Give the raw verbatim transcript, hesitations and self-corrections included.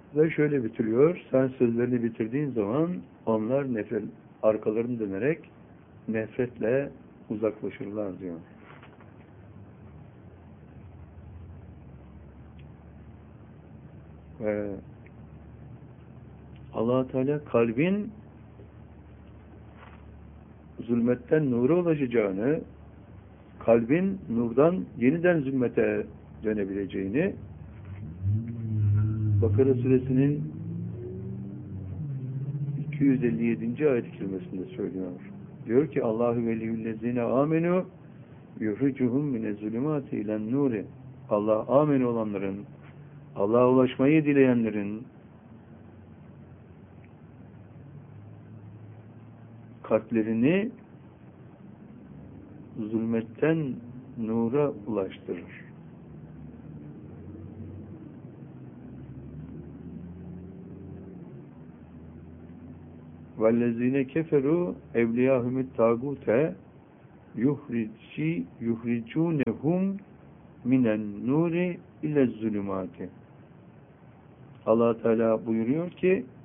Ve şöyle bitiriyor. Sen sözlerini bitirdiğin zaman onlar nefret, arkalarını dönerek nefretle uzaklaşırlar diyor. Ve Allah Teala kalbin zulmetten nura ulaşacağını, kalbin nurdan yeniden zulmete dönebileceğini Bakara suresinin iki yüz elli yedinci ayet-i kerimesinde söylüyor. Diyor ki Allahu veliyyüllezine amenu yuhricuhum mine zulümati ilen nuri. Allah amin olanların, Allah'a ulaşmayı dileyenlerin kalplerini zulmetten nura ulaştırır. وَالَّذ۪ينَ كَفَرُوا اَوْلِيَاهُمُ التَّاغُوتَ يُخْرِجُونَهُمْ مِنَ النُّورِ اِلَى الظُّلُمَاتِ. Allah Teala buyuruyor ki